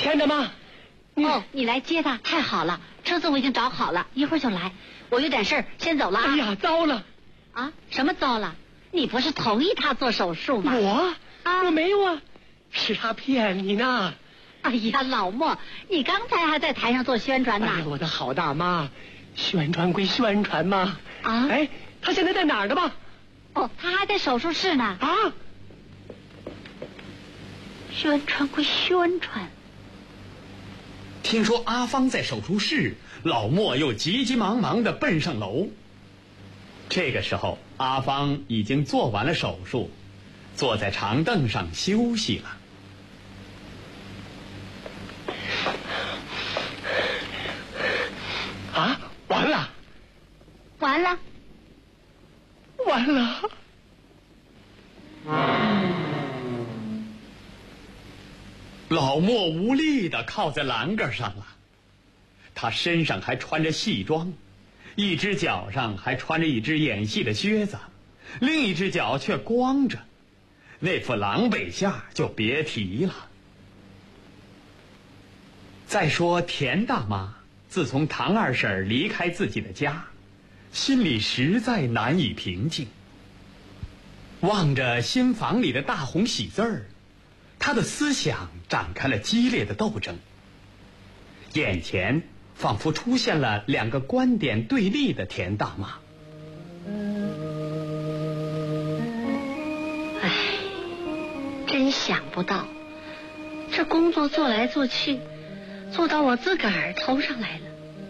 天大妈。 哦，你来接他，太好了，车子我已经找好了，一会儿就来。我有点事儿，先走了啊。 哎呀，糟了！ 啊，什么糟了？你不是同意他做手术吗？ 我没有啊，是他骗你呢。 哎呀，老莫，你刚才还在台上做宣传呢。 哎呀，我的好大妈，宣传归宣传嘛。 啊？ 哎，他现在在哪儿呢吧？ 哦，他还在手术室呢。 啊？ 宣传归宣传。 听说阿芳在手术室，老莫又急急忙忙地奔上楼。这个时候，阿芳已经做完了手术，坐在长凳上休息了。 啊，完了！ 完了！ 完了！ 老莫无力地靠在栏杆上了，他身上还穿着戏装，一只脚上还穿着一只演戏的靴子，另一只脚却光着，那副狼狈相就别提了。再说田大妈自从唐二婶离开自己的家，心里实在难以平静。望着新房里的大红喜字儿，他的思想展开了激烈的斗争，眼前仿佛出现了两个观点对立的田大妈。 唉，真想不到，这工作做来做去，做到我自个儿头上来了。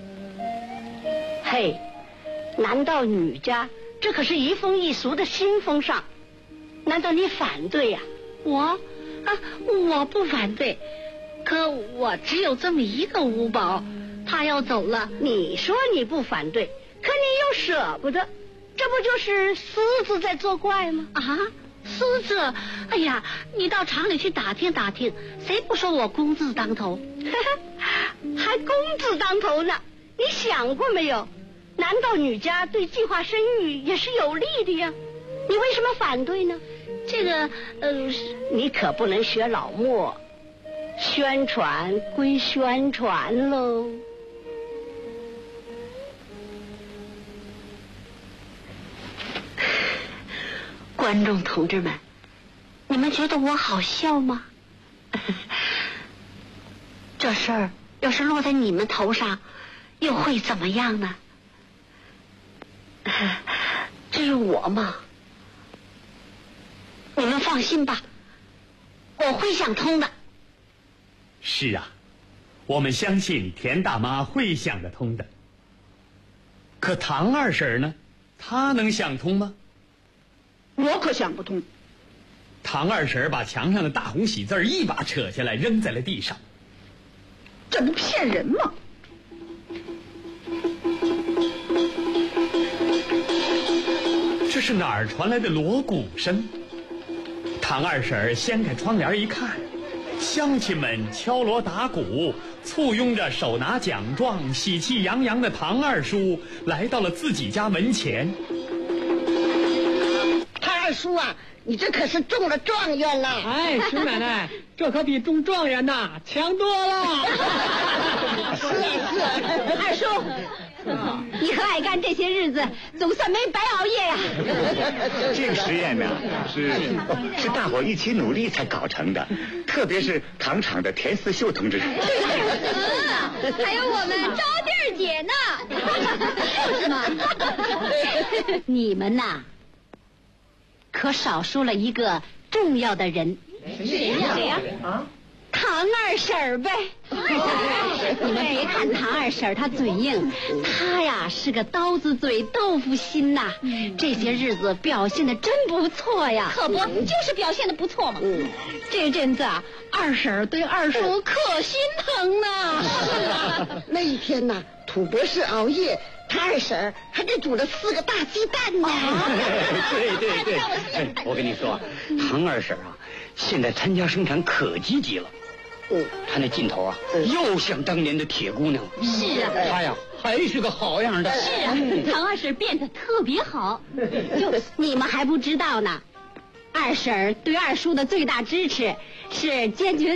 嘿，难道女家这可是移风易俗的新风尚？难道你反对呀？我不反对，可我只有这么一个五宝，他要走了，你说你不反对，可你又舍不得，这不就是私自在作怪吗？啊，私自？哎呀，你到厂里去打听打听，谁不说我工字当头？还工字当头呢？你想过没有？难道女家对计划生育也是有利的呀？你为什么反对呢？这个你可不能学老莫，宣传归宣传喽。观众同志们，你们觉得我好笑吗？这事儿要是落在你们头上，又会怎么样呢？至于我嘛，你们放心吧，我会想通的。 是啊，我们相信田大妈会想得通的。可唐二婶呢？她能想通吗？ 我可想不通。 唐二婶把墙上的大红喜字一把扯下来，扔在了地上。 这不骗人吗？ 这是哪儿传来的锣鼓声？唐二婶掀开窗帘一看，乡亲们敲锣打鼓，簇拥着手拿奖状、喜气洋洋的唐二叔来到了自己家门前。 唐二叔啊，你这可是中了状元了！ 哎，熊奶奶，这可比中状元呐强多了。 是，二叔。 你和爱干这些日子总算没白熬夜呀。 这个实验呢，是大伙一起努力才搞成的，特别是糖厂的田思秀同志。 还有我们招娣姐呢。是吗？你们呐，可少说了一个重要的人。谁呀？唐二婶呗。你们别看唐二婶她嘴硬，她呀是个刀子嘴豆腐心呐。这些日子表现的真不错呀。可不就是表现的不错吗？这阵子啊，二婶对二叔可心疼呢。 那一天呢，土博士熬夜，他二婶还给煮了4个大鸡蛋呢。 对，我跟你说，唐二婶啊，现在参加生产可积极了。她那劲头啊，又像当年的铁姑娘。 是啊， 她呀还是个好样的。 是啊，唐二婶变得特别好。就你们还不知道呢，二婶对二叔的最大支持是坚决